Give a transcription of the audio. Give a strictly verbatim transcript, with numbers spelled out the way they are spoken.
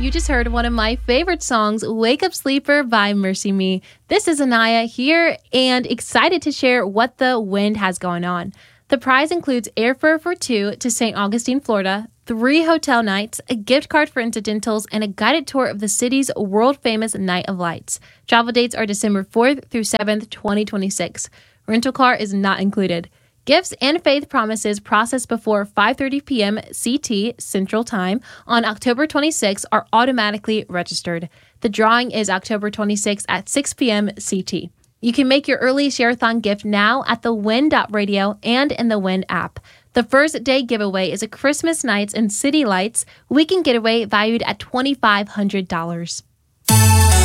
You just heard one of my favorite songs, Wake Up Sleeper by Mercy Me. This is Anaya here and excited to share what the Wind has going on. The prize includes airfare for two to Saint Augustine, Florida, three hotel nights, a gift card for incidentals, and a guided tour of the city's world-famous Night of Lights. Travel dates are December fourth through seventh, twenty twenty-six. Rental car is not included. Gifts and faith promises processed before five thirty p.m. C T Central Time on October twenty-sixth are automatically registered. The drawing is October twenty-sixth at six p.m. C T. You can make your early Share-a-thon gift now at the wind dot radio and in the Wind app. The first day giveaway is a Christmas Nights and City Lights weekend getaway valued at two thousand five hundred dollars.